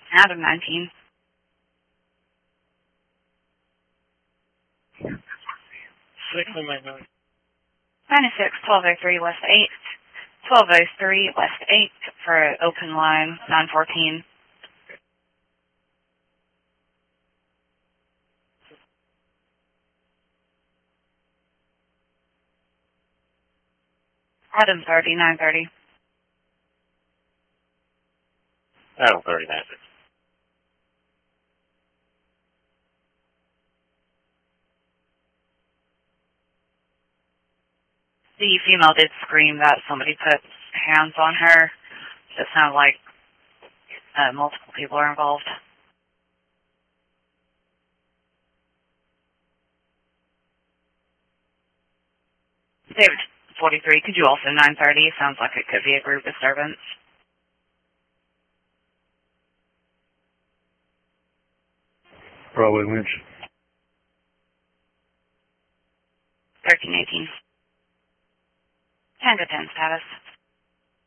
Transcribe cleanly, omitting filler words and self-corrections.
Adam 19. 6 on my note. 96, 1203 West 8. 1203 West 8 for open line 914. Adam 30, 930. Adam 39. The female did scream that somebody put hands on her. It sounded like multiple people are involved. David 43, could you also 930? Sounds like it could be a group disturbance. Probably Lynch. 1318. 10 to 10 status.